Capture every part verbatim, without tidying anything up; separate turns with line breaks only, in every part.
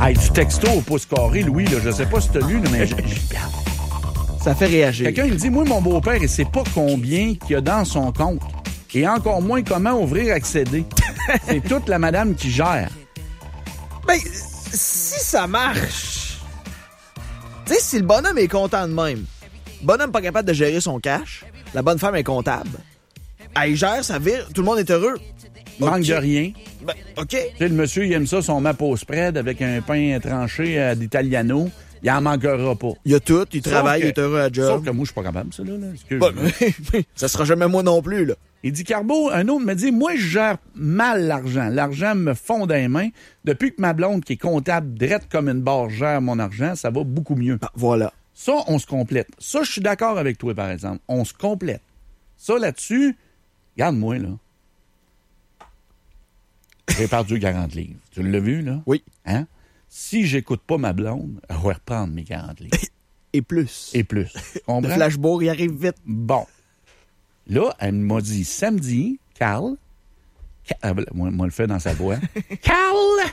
Hey, du texto au pouce carré, Louis, là, je sais pas si t'as lu, là, mais je, je,
Ça fait réagir.
quelqu'un il me dit, moi, mon beau-père, il sait pas combien qu'il y a dans son compte. Et encore moins comment ouvrir, accéder. C'est toute la madame qui gère.
Ben, si ça marche... Tu sais, si le bonhomme est content de même, le bonhomme pas capable de gérer son cash, la bonne femme est comptable, elle gère, ça vire, tout le monde est heureux.
Manque
OK.
de rien.
Ben, OK.
Tu sais, le monsieur, il aime ça, son map au spread avec un pain tranché à d'Italiano. Il en manquera pas.
Il y a tout, il
Sauf
travaille,
que-
il est heureux à job.
Sauf que moi, je suis pas capable, ça, là. là. Excuse.
Bon, ça sera jamais moi non plus, là.
Il dit, Carbo, un autre me dit, moi, je gère mal l'argent. L'argent me fond dans les mains. Depuis que ma blonde, qui est comptable, drette comme une barre, gère mon argent, ça va beaucoup mieux.
Ah, voilà.
Ça, on se complète. Ça, je suis d'accord avec toi, par exemple. On se complète. Ça, là-dessus, regarde-moi, là. J'ai perdu quarante livres. Tu l'as vu, là?
Oui.
Hein? Si j'écoute pas ma blonde, elle va reprendre mes quarante livres.
Et plus.
Et plus. Tu
Le
comprends?
flashboard, il arrive vite.
Bon. Là, elle m'a dit samedi, Carl, Ca- ah, ben, moi, moi le fait dans sa voix. Carl,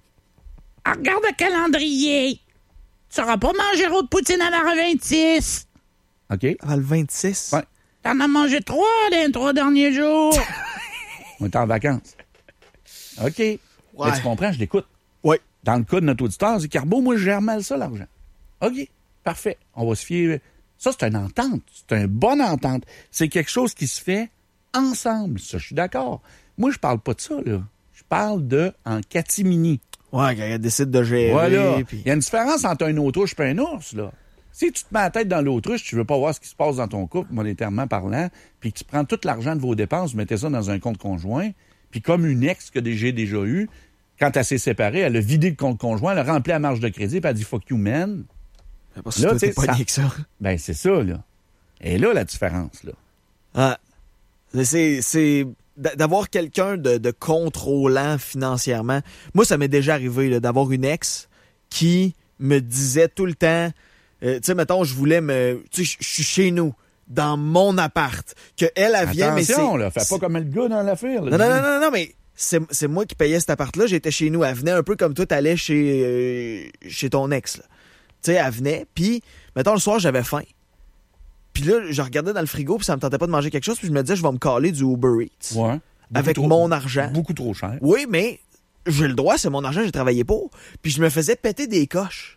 regarde le calendrier. Tu n'auras pas mangé de poutine avant le vingt-six. OK?
Avant le vingt-six.
Ouais. T'en as mangé trois dans les trois derniers jours. On est en vacances. OK.
Ouais.
Mais tu comprends, je l'écoute.
Oui.
Dans le cas de notre auditeur, c'est Carbo, moi, je gère mal ça, l'argent. OK. Parfait. On va se fier. Ça, c'est une entente. C'est une bonne entente. C'est quelque chose qui se fait ensemble. Ça, je suis d'accord. Moi, je parle pas de ça, là. Je parle de en catimini.
Ouais, quand elle décide de gérer.
Voilà.
puis-
Il y a une différence entre un autruche et un ours, là. Si tu te mets la tête dans l'autruche, tu veux pas voir ce qui se passe dans ton couple, monétairement parlant, puis que tu prends tout l'argent de vos dépenses, vous mettez ça dans un compte conjoint, puis comme une ex que j'ai déjà eue, quand elle s'est séparée, elle a vidé le compte conjoint, elle a rempli la marge de crédit, puis elle a dit « fuck you, man ».
Parce que
Là,
toi, t'es
tu sais,
pas
ça-
lié que ça.
Ben, c'est ça, là. Et là, la différence, là.
Ah. C'est, c'est d'a- d'avoir quelqu'un de, de contrôlant financièrement. Moi, ça m'est déjà arrivé là, d'avoir une ex qui me disait tout le temps, euh, tu sais, mettons, je voulais me... Tu sais, je suis chez nous, dans mon appart, que elle, elle vient, mais c'est...
Attention, là, fais pas comme le gars dans l'affaire. là.
Non, non, non, non, non, mais c'est, c'est moi qui payais cet appart-là. J'étais chez nous. Elle venait un peu comme toi, t'allais chez, euh, chez ton ex. là. Tu sais, elle venait, puis, mettons, le soir, j'avais faim. Puis là, je regardais dans le frigo, puis ça me tentait pas de manger quelque chose, puis je me disais, je vais me caler du Uber Eats.
Ouais. Beaucoup
Avec
trop-
mon argent.
Beaucoup trop cher.
Oui, mais j'ai le droit, c'est mon argent, j'ai travaillé pour. Puis je me faisais péter des coches.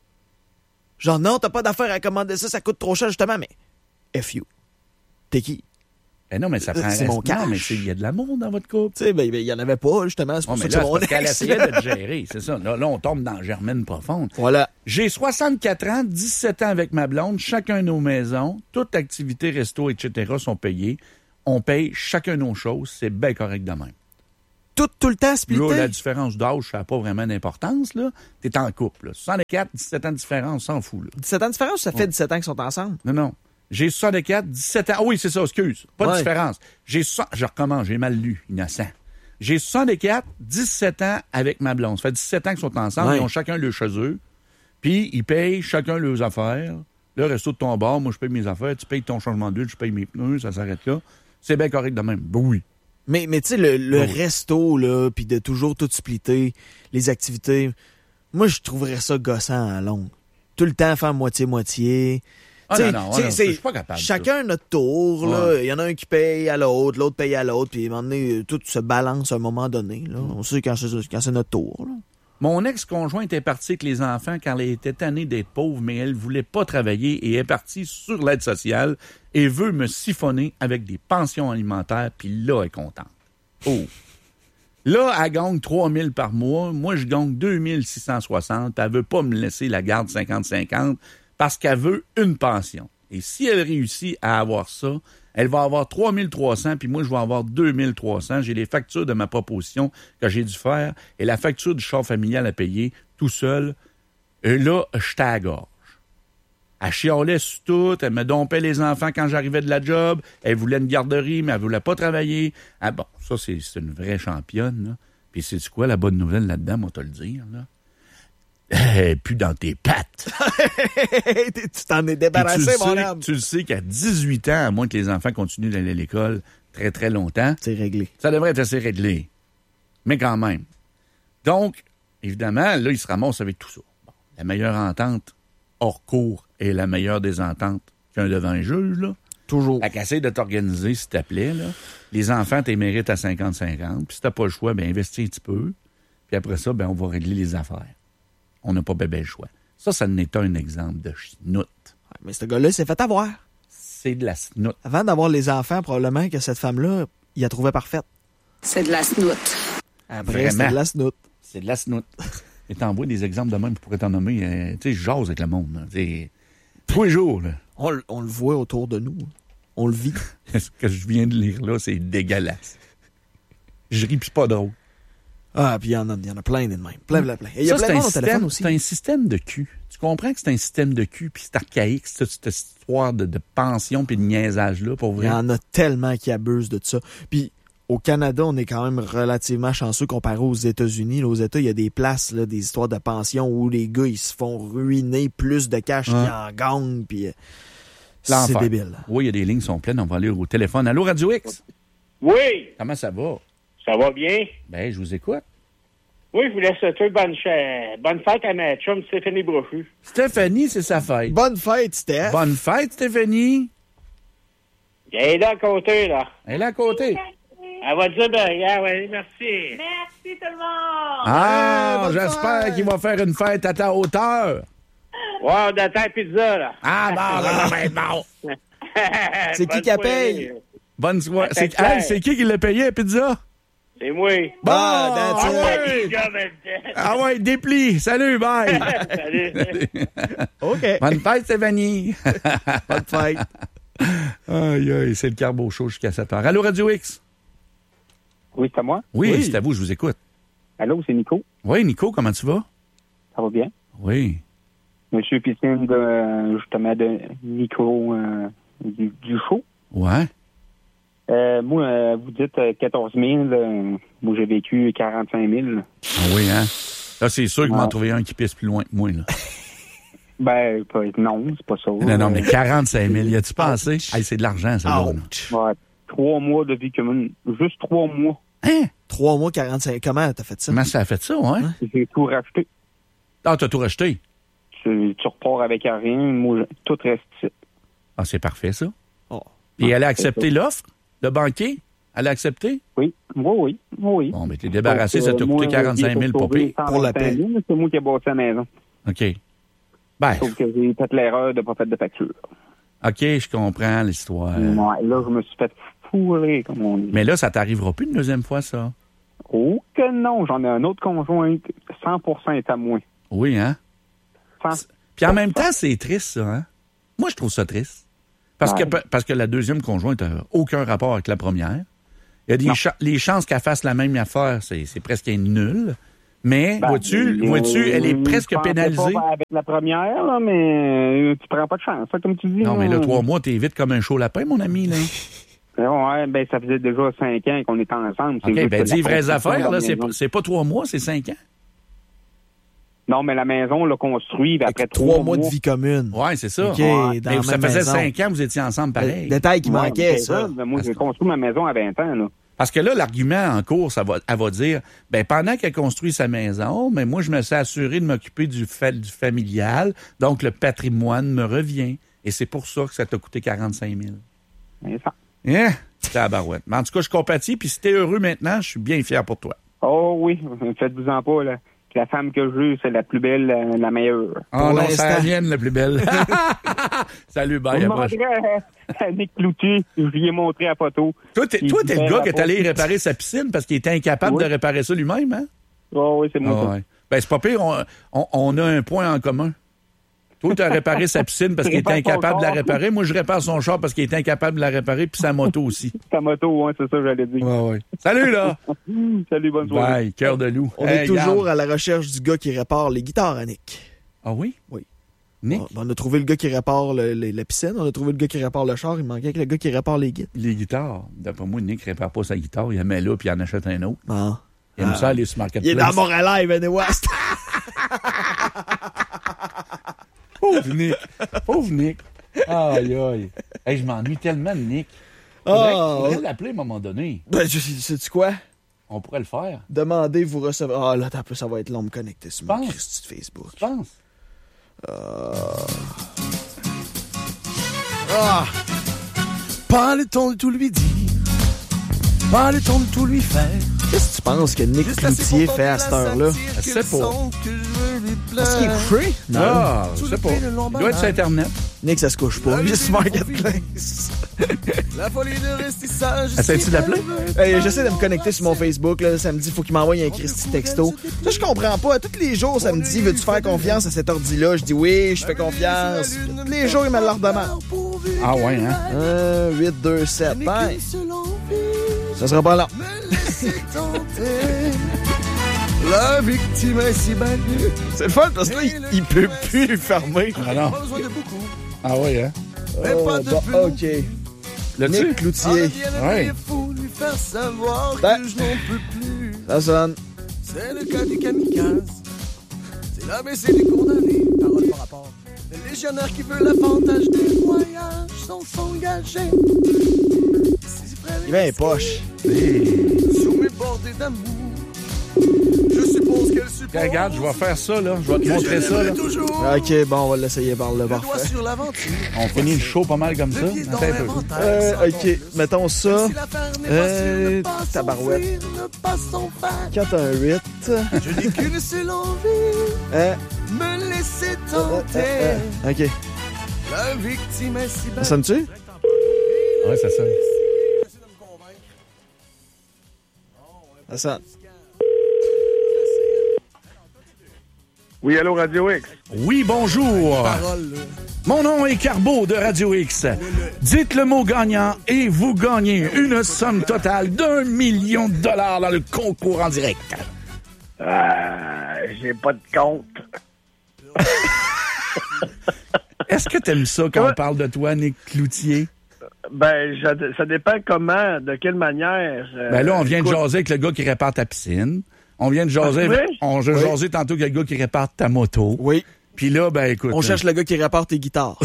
Genre, non, t'as pas d'affaire à commander ça, ça coûte trop cher, justement, mais F you. T'es qui?
Eh non, mais ça prend...
C'est mon
Non,
cash.
mais c'est- il y a de l'amour dans votre couple.
Tu sais, ben, il y en avait pas, justement, c'est
Oh,
pour
mais
ça que
là,
c'est
c'est
mon
parce qu'elle
ex.
essayait de te gérer, c'est ça. Là, là, on tombe dans germaine profonde.
Voilà.
J'ai soixante-quatre ans, dix-sept ans avec ma blonde, chacun nos maisons, toutes activités, resto, et cetera sont payées. On paye chacun nos choses, c'est bien correct de même.
Tout, tout le temps splitté.
Là, la différence d'âge, ça n'a pas vraiment d'importance, là. T'es en couple, là. soixante-quatre, dix-sept ans de différence, on s'en fout, là.
dix-sept ans de différence, ça fait dix-sept ans qu'ils sont ensemble.
Non, non. J'ai soixante-quatre, dix-sept ans. Ah oui, c'est ça, excuse. Pas de
Ouais.
différence. J'ai so... Je recommence, j'ai mal lu, innocent. J'ai soixante-quatre, dix-sept ans avec ma blonde. Ça fait dix-sept ans qu'ils sont ensemble,
Ouais.
ils ont chacun le chez eux. Puis, ils payent chacun leurs affaires. Le resto de ton bar, moi, je paye mes affaires. Tu payes ton changement d'huile, je paye mes pneus, ça s'arrête là. C'est bien correct de même. Ben oui.
Mais, mais tu sais, le, le
Oh oui.
resto, là, puis de toujours tout splitter, les activités, moi, je trouverais ça gossant à longue. Tout le temps faire moitié-moitié.
Ah
Tu sais,
non, non,
tu sais,
non,
c'est-
je suis pas capable de
Chacun notre tour, là.
Ouais.
Il y en a un qui paye à l'autre, l'autre paye à l'autre, puis à un moment donné, tout se balance à un moment donné, là. On sait quand c'est, quand c'est notre tour, là.
Mon ex-conjointe est partie avec les enfants car elle était tannée d'être pauvre, mais elle voulait pas travailler et est partie sur l'aide sociale et veut me siphonner avec des pensions alimentaires, puis là, elle est contente. Oh! Là, elle gagne trois mille par mois. Moi, je gagne deux mille six cent soixante. Elle veut pas me laisser la garde cinquante cinquante parce qu'elle veut une pension. Et si elle réussit à avoir ça, elle va avoir trois mille trois cents, puis moi, je vais avoir deux mille trois cents. J'ai les factures de ma proposition que j'ai dû faire et la facture du char familial à payer tout seul. Et là, je à la gorge. Elle chialait sur tout, elle me dompait les enfants quand j'arrivais de la job, elle voulait une garderie, mais elle voulait pas travailler. Ah bon, ça, c'est, c'est une vraie championne, là. Puis c'est quoi la bonne nouvelle là-dedans, moi, te le dire, là? Elle est plus dans tes pattes.
Tu t'en es
Puis tu,
débarrassé,
le
mon
sais,
âme.
tu le sais qu'à dix-huit ans, à moins que les enfants continuent d'aller à l'école très, très longtemps,
C'est réglé.
ça devrait être assez réglé. Mais quand même. Donc, évidemment, là, il se ramasse avec tout ça. Bon, la meilleure entente hors cours est la meilleure des ententes qu'un devant un juge, là.
Toujours.
Fait qu'essaye de t'organiser, s'il te plaît, là. Les enfants, t'es mérites à cinquante cinquante. Puis si t'as pas le choix, ben investis un petit peu. Puis après ça, ben on va régler les affaires. On n'a pas bébé le choix. Ça, ça n'est un exemple de snout.
Ouais, mais ce gars-là s'est fait avoir.
C'est de la snout.
Avant d'avoir les enfants, probablement que cette femme-là, il la trouvait parfaite.
C'est de la snout.
Après, c'était de la snout.
C'est de la snout. Et t'envoies des exemples de même, je pourrais t'en nommer. Euh, tu sais, je jase avec le monde. Là. T'sais, tous les jours, là.
On, on le voit autour de nous. On le vit.
Ce que je viens de lire là, c'est dégueulasse. Je ris, puis c'est pas drôle.
Ah, puis il y, en a, y en a plein de même. Plein, plein, plein. Et il y a
ça,
plein de monde
un
au
système,
téléphone aussi.
C'est un système de cul. Tu comprends que c'est un système de cul, puis c'est archaïque, cette, cette histoire de, de pension puis de niaisage-là, pour
Il
vrai.
y en a tellement qui abusent de ça. Puis au Canada, on est quand même relativement chanceux comparé aux États-Unis. Là, aux États, il y a des places, là, des histoires de pension où les gars, ils se font ruiner plus de cash
Ouais.
qu'ils en gagnent. Puis euh, c'est
L'enfer.
débile.
Oui, il y a des lignes qui sont pleines. On va aller au téléphone. Allô, Radio X?
Oui,
Comment ça va?
ça va bien.
Ben, je vous écoute.
Oui, je voulais souhaiter bonne, ch- bonne fête à ma chum Stéphanie Brochu.
Stéphanie, c'est sa fête.
Bonne fête, Steph.
Bonne fête, Stéphanie.
Elle est là à côté, là.
Elle est là à côté.
Elle va dire, ben, regarde, ouais, merci.
Merci tout le monde!
Ah,
bonne
j'espère
fête.
qu'il va faire une fête à ta hauteur.
Ouais, on attend la pizza, là.
Ah, bon, ça va être bon.
C'est qui
Bonne
qui la
soirée.
paye?
Bonne soirée. C'est,
Claire.
hey, c'est qui qui l'a payé, la pizza?
C'est moi.
Bon,
Ah, that's
ah
it.
ouais.
Pizza, ben,
Ah ouais, déplie. Salut, bye.
Salut.
OK.
Bonne fête, Stéphanie.
Bonne fête.
Aïe, aïe, c'est le carbo chaud jusqu'à sept heures. Allô, Radio X?
Oui, c'est à moi.
Oui,
Oui.
c'est à vous, je vous écoute.
Allô, c'est Nico.
Oui, Nico, comment tu vas?
Ça va bien?
Oui.
Monsieur Piscine, de, euh, justement, de Nico euh, du, du show.
Ouais.
Euh, moi, euh, vous dites euh, quatorze mille. Euh, moi, j'ai vécu quarante-cinq mille.
Ah oui, hein? Là, c'est sûr que m'en
Ouais.
trouver un qui pisse plus loin que moi, là.
Ben, pas- non, c'est pas ça.
Non, non, mais
Euh,
quarante-cinq mille, y a-tu pensé? Hey, c'est de l'argent, ça, là.
Ouch.
ouais, trois mois de vie commune. Juste trois mois.
Hein?
Trois mois, quarante-cinq. Comment t'as fait ça?
Comment ça a fait ça, ouais?
J'ai tout racheté.
Ah, t'as tout racheté?
Tu, tu repars avec rien. Moi, je- tout reste ici.
Ah, c'est parfait, ça.
Oh.
Et elle a accepté l'offre? Le banquier? Elle a accepté?
Oui, oui, oui. oui.
Bon, mais t'es débarrassé,
Donc,
ça
euh,
t'a
moi,
coûté quarante-cinq mille,
j'ai
pas
sauvé
pire.
Pour la
cent vingt-cinq mille, c'est moi qui ai bâti la maison.
OK. Ben,
Sauf que j'ai fait l'erreur de ne pas faire de facture.
OK, je comprends l'histoire.
Ouais, là, je me suis fait fourrer, comme on dit.
Mais là, ça t'arrivera plus une deuxième fois, ça?
Oh que non, j'en ai un autre conjoint, cent pour cent est à moi.
Oui, hein?
cent
Puis en même temps, c'est triste, ça, hein? Moi, je trouve ça triste. Parce,
Ouais.
que, parce que la deuxième conjointe n'a aucun rapport avec la première. Il y a des
Non.
cha- les chances qu'elle fasse la même affaire, c'est, c'est presque nul. Mais,
Ben,
vois-tu,
euh,
vois-tu, elle est
je
presque
pensais
pénalisée.
pas avec la première, là, mais euh, tu prends pas de chance, ça, comme tu dis.
Non, mais là,
là.
trois mois, t'es vite comme un chaud lapin, mon ami, là.
Ouais, ben, ça faisait déjà cinq ans qu'on était ensemble. C'est
OK,
juste
ben
que
dis
la
vraies
construction
affaires,
de la
là. C'est,
maison-
pas- c'est pas trois mois, c'est cinq ans.
Non, mais la maison, on l'a construite
Avec
après
trois mois de vie commune.
Ouais, c'est ça.
OK,
Ouais.
dans
Mais
la
ça
même
faisait
maison.
cinq ans, vous étiez ensemble pareil.
Le détail qui
Ouais,
manquait,
c'est
ça.
Ben, moi, j'ai construit ma maison à vingt ans, là.
Parce que là, l'argument en cours, ça va, elle va dire, ben pendant qu'elle construit sa maison, mais moi, je me suis assuré de m'occuper du, fa- du familial, donc le patrimoine me revient. Et c'est pour ça que ça t'a coûté quarante-cinq mille.
C'est ça.
Hein? C'est la barouette. Mais en tout cas, je compatis, puis si t'es heureux maintenant, je suis bien fier pour toi.
Oh oui, faites-vous-en pas, là. La femme que j'ai, c'est la plus belle, la, la meilleure.
Oh
Pour
non, c'est la
l'instant.
mienne, la plus belle. Salut, bye.
Je
à la prochaine.
montrais à, à Nick Cloutier, je lui ai montré la photo.
Toi, t'es,
Il
toi, t'es le
fait
gars
la
qui est allé
photo.
réparer sa piscine parce qu'il était incapable
Oui.
de réparer ça lui-même, hein?
Oh oui, c'est moi.
Ah
ça.
ouais. Ben, c'est pas pire, on, on, on a un point en commun. Toi, tu as réparé sa piscine parce
Tu
qu'il était
répares son
incapable de la
char.
réparer. Moi, je répare son char parce qu'il était incapable de la réparer, puis sa moto aussi.
Ta moto, hein, c'est ça que j'allais dire.
Ouais, ouais. Salut, là!
Salut, bonne soirée.
Bye, cœur de loup.
On
Hey,
est toujours
garde.
à la recherche du gars qui répare les guitares à Nick.
Ah oui?
Oui.
Nick,
On a trouvé le gars qui répare le- le- la piscine, on a trouvé le gars qui répare le char, il manquait que le gars qui répare les guides.
les guitares. D'après moi, Nick répare pas sa guitare. Il la met là, puis il en achète un autre.
Ah.
Il aime
Ah.
ça aller sur
Il
Marketplace.
est dans Montréal, Live, West.
Pauvre Nick. Pauvre Nick. Aïe, aïe. Hey, je m'ennuie tellement de Nick.
Ah,
Faudrait, faudrait l'appeler à un moment donné.
Ben, je- sais-tu quoi?
On pourrait le faire.
Demandez, vous recevez. Ah, là, t'as peu, ça va être long de me connecter sur mon Christy de Facebook.
Je pense.
Euh...
Ah! Pas le temps de tout lui dire. Pas le temps de tout lui faire.
Qu'est-ce que tu penses que Nick Cloutier fait à cette heure-là?
Je sais pas.
Est-ce qu'il est couché?
Non, ah, je sais pas. Il doit être sur Internet.
Nick, ça se couche pas. Juste Marketplace.
La folie de restissage.
Essayes-tu d'appeler?
Hey, j'essaie de me connecter sur mon Facebook. Là. Ça me dit, faut qu'il m'envoie un Christy texto. Ça, je comprends pas. Tous les jours, ça me dit, veux-tu faire confiance à cet ordi-là? Je dis oui, je fais confiance. Tous les jours, il me le redemande.
Ah ouais, hein?
un, huit, deux, sept. Ben, ça sera pas long.
La victime est si belle.
C'est le fun parce que là, il, il peut plus fermer.
Ah non.
Pas besoin de beaucoup.
Ah ouais, hein?
Mais
Oh,
pas de
bah,
plus.
OK.
Là-dessus?
Nick Cloutier.
Ouais.
Il faut lui faire savoir
Ben.
que je n'en peux plus.
Ça sonne.
C'est le cas du kamikaze. C'est l'A B C des condamnés. Parole par rapport. Le légionnaire qui veut l'avantage des voyages sans s'engager.
Il va les poches.
Sous mes bordées d'amour. Je suppose qu'elle suppose.
Regarde, je vais faire ça, là. Je vais te montrer ça, là.
Toujours.
OK, bon, on va l'essayer par le
Le doigt
parfait.
sur l'aventure.
On finit le show pas mal comme ça.
Le pied dans
Attends un peu.
l'inventaire.
Euh, OK, mettons ça.
Si l'affaire n'est
Euh,
pas sûre, ne pas
tabarouette.
s'enfuir, ne pas s'en faire.
quatre un huit.
Je n'ai qu'une seule envie,
Euh,
me laisser
euh,
tenter.
euh, euh, OK.
La victime est si
Ça
belle.
sonne-tu?
Ouais, ça sonne.
Ça sonne.
Oui, allô, Radio X.
Oui, bonjour.
Parole, là.
Mon nom est Carbo de Radio X. Dites le mot gagnant et vous gagnez une somme totale d'un million de dollars dans le concours en direct.
Euh, j'ai pas de compte.
Est-ce que t'aimes ça quand
Ouais.
on parle de toi, Nick Cloutier?
Ben, je- ça dépend comment, de quelle manière. euh,
Ben là, on vient de
écoute,
jaser avec le gars qui répare ta piscine. On vient de jaser,
Ah, oui?
on a
Oui.
jasé tantôt avec le gars qui répare ta moto.
Oui.
Puis là, ben écoute.
On cherche le gars qui répare tes guitares.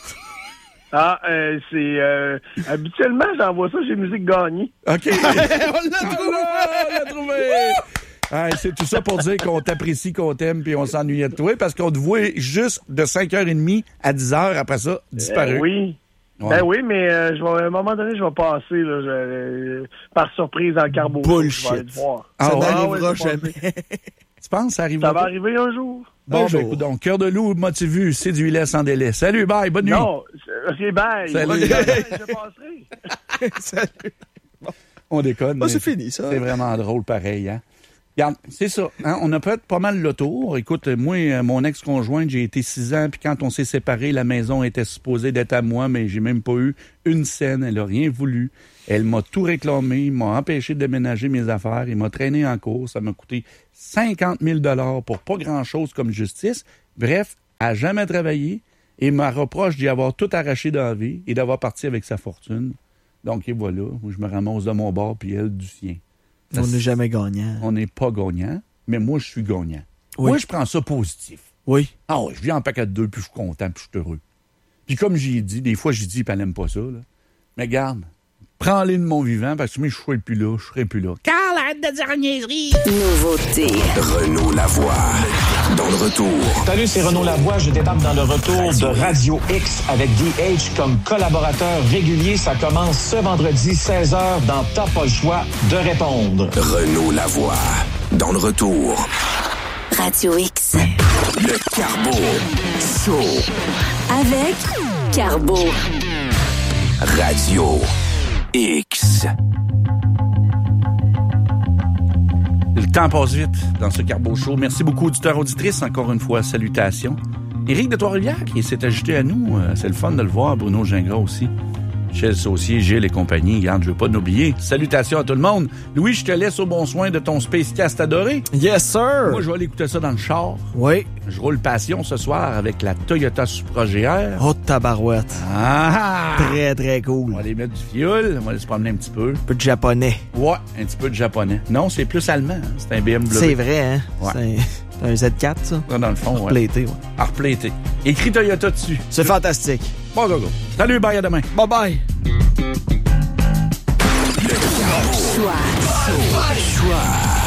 Ah, euh, c'est... Euh, habituellement, j'envoie ça chez Musique Gagnée.
OK.
On l'a trouvé!
On l'a trouvé! Hey, c'est tout ça pour dire qu'on t'apprécie, qu'on t'aime, puis on s'ennuyait de toi, parce qu'on te voit juste de cinq heures trente à dix heures, après ça, disparu.
Euh, oui.
Ouais.
Ben oui, mais euh, je vais, à un moment donné, je vais passer là, je- euh, par surprise dans le carbo.
Bullshit.
Je vais aller te voir.
Ah
Ça
ouais?
n'arrivera
Ah ouais, c'est
jamais.
Tu penses, ça arrive
Ça va arriver un jour.
Bon,
Un jour.
ben, écoute, donc, cœur de loup, motivu, séduis-les sans délai. Salut, bye, bonne nuit.
Non, c'est OK, bye.
Salut.
Ouais, je passerai.
Salut.
On déconne.
Ah,
mais
c'est fini, ça.
C'est vraiment drôle, pareil, hein? Regarde, c'est ça. Hein? On a fait pas mal le tour. Écoute, moi, euh, mon ex-conjointe, j'ai été six ans, puis quand on s'est séparés, la maison était supposée d'être à moi, mais j'ai même pas eu une scène. Elle a rien voulu. Elle m'a tout réclamé, m'a empêché de déménager mes affaires, il m'a traîné en cours. Ça m'a coûté cinquante mille dollars pour pas grand-chose comme justice. Bref, elle n'a jamais travaillé et m'a reproche d'y avoir tout arraché dans la vie et d'avoir parti avec sa fortune. Donc, et voilà, je me ramasse de mon bord, puis elle du sien.
On n'est jamais gagnant.
On n'est pas gagnant, mais moi, je suis gagnant.
Oui.
Moi, je prends ça positif.
Oui.
Ah oui, je viens en paquet de deux, puis je suis content, puis je suis heureux. Puis comme j'ai dit, des fois, j'ai dit, puis elle n'aime pas ça, là. Mais garde, prends-les de mon vivant, parce que moi, je ne serai plus là, je serai plus là. Carl, arrête de dire niaiserie!
Nouveauté.
Renaud Lavoie. Dans le retour.
Salut, c'est Renaud Lavoie. Je débarque dans le retour de Radio X avec D H comme collaborateur régulier. Ça commence ce vendredi, seize heures, dans T'as pas le choix de répondre.
Renaud Lavoie. Dans le retour.
Radio X.
Le Carbo Show.
Avec Carbo.
Radio X.
Le temps passe vite dans ce Carbo Show. Merci beaucoup, auditeurs, auditrices. Encore une fois, salutations. Éric de Trois-Rivières qui s'est ajouté à nous. Euh, c'est le fun de le voir. Bruno Gingras aussi. Michel Saucier, Gilles et compagnie. Regarde, je veux pas l'oublier. Salutations à tout le monde. Louis, je te laisse au bon soin de ton Spacecast adoré.
Yes, sir!
Moi, je vais aller écouter ça dans le char.
Oui.
Je roule passion ce soir avec la Toyota Supra G R.
Oh, tabarouette.
Ah!
Très, très
On
cool.
va aller mettre du fioul. On va aller se promener un petit peu.
Un peu de japonais.
Ouais, un petit peu de japonais. Non, c'est plus allemand. hein. C'est un B M W.
C'est vrai, hein?
Ouais.
C'est un, c'est un Z quatre, ça.
Ça, dans le fond, ouais.
Platé, ouais.
Replété. Écrit Toyota dessus.
C'est fantastique.
Bon, go, go. Salut, bye, à demain.
Bye-bye.
Choix.
Choix.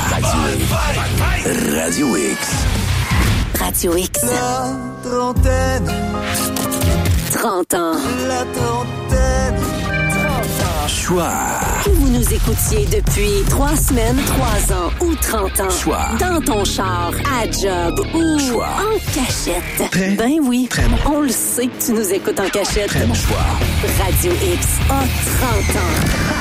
Radio, Radio X.
Radio X.
La trentaine.
trente ans.
La trentaine.
Choix.
Que vous nous écoutiez depuis trois semaines, trois ans ou trente ans.
Choix.
Dans ton char, à job ou
Choix.
en cachette.
Très,
ben oui.
très bon.
On le sait que tu nous écoutes en cachette.
Très bon choix.
Radio X a trente ans.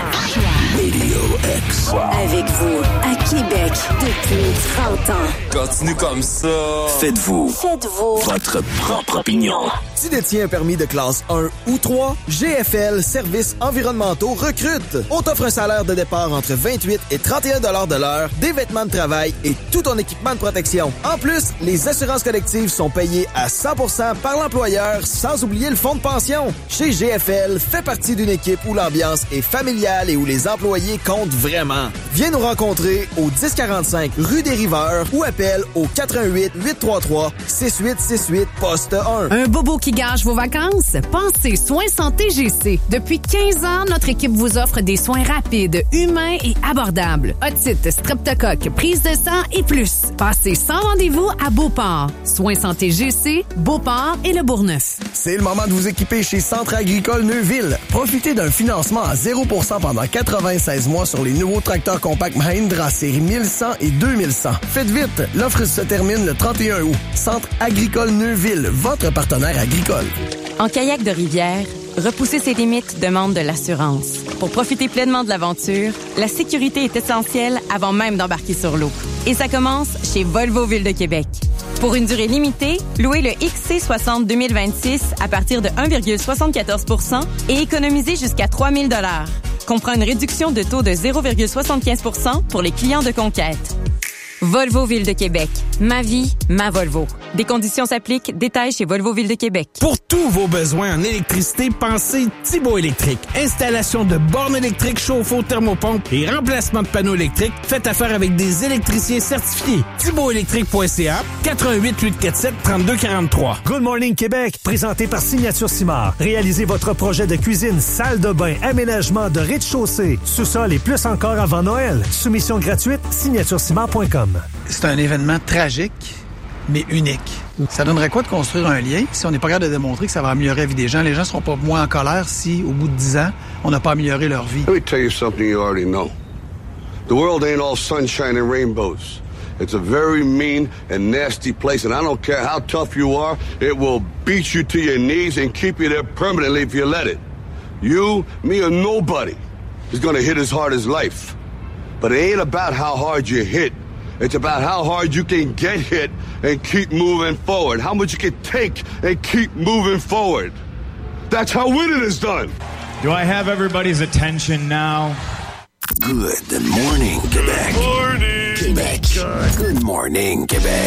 Radio X.
Avec vous, à Québec, depuis trente ans.
Continue comme ça.
Faites-vous.
Faites-vous.
Votre propre opinion.
Tu détiens un permis de classe un ou trois, G F L Services environnementaux recrute. On t'offre un salaire de départ entre vingt-huit et trente et un dollars de l'heure, des vêtements de travail et tout ton équipement de protection. En plus, les assurances collectives sont payées à cent pour cent par l'employeur, sans oublier le fonds de pension. Chez G F L, fais partie d'une équipe où l'ambiance est familiale et où les employés comptent vraiment. Viens nous rencontrer au dix quarante-cinq rue des Riveurs ou appelle au quatre un huit, huit trois trois, six huit six huit, poste un.
Un bobo qui gâche vos vacances? Pensez Soins Santé G C. Depuis quinze ans, notre équipe vous offre des soins rapides, humains et abordables. Otite, streptocoque, prise de sang et plus. Passez sans rendez-vous à Beauport. Soins Santé G C, Beauport et le Bourgneuf.
C'est le moment de vous équiper chez Centre Agricole Neuville. Profitez d'un financement à zéro pour cent pendant quatre-vingt-seize mois sur les nouveaux tracteurs compacts Mahindra série mille cent et deux mille cent. Faites vite, l'offre se termine le trente et un août. Centre Agricole Neuville, votre partenaire agricole.
En kayak de rivière, repousser ses limites demande de l'assurance. Pour profiter pleinement de l'aventure, la sécurité est essentielle avant même d'embarquer sur l'eau. Et ça commence chez Volvo Ville de Québec. Pour une durée limitée, louez le X C soixante deux mille vingt-six à partir de un virgule soixante-quatorze pour cent et économisez jusqu'à trois mille dollars. Comprend une réduction de taux de zéro virgule soixante-quinze pour cent pour les clients de conquête. Volvo Ville de Québec. Ma vie, ma Volvo. Des conditions s'appliquent. Détails chez Volvo Ville de Québec.
Pour tous vos besoins en électricité, pensez Thibaut Électrique. Installation de bornes électriques, chauffe-eau, thermopompe et remplacement de panneaux électriques. Faites affaire avec des électriciens certifiés. thibaut électrique point c a, quatre un huit, huit quatre sept, trois deux quatre trois.
Good Morning Québec, présenté par Signature Simard. Réalisez votre projet de cuisine, salle de bain, aménagement de rez-de-chaussée, sous-sol et plus encore avant Noël. Soumission gratuite, signature simard point com.
C'est un événement tragique, mais unique. Ça donnerait quoi de construire un lien si on n'est pas capable de démontrer que ça va améliorer la vie des gens? Les gens ne seront pas moins en colère si, au bout de dix ans, on n'a pas amélioré leur vie.
Let me tell you something you already know. The world ain't all sunshine and rainbows. It's a very mean and nasty place, and I don't care how tough you are, it will beat you to your knees and keep you there permanently if you let it. You, me, or nobody is gonna hit as hard as life. But it ain't about how hard you hit. It's about how hard you can get hit and keep moving forward. How much you can take and keep moving forward. That's how winning is done.
Do I have everybody's attention now?
Good morning, Québec.
Good morning.
Québec. Good morning, Québec.